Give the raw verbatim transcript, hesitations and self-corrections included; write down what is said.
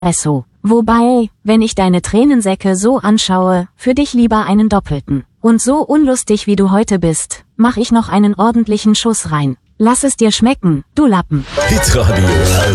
Espresso. Wobei, wenn ich deine Tränensäcke so anschaue, für dich lieber einen doppelten. Und so unlustig wie du heute bist, mach ich noch einen ordentlichen Schuss rein. Lass es dir schmecken, du Lappen. Hitradio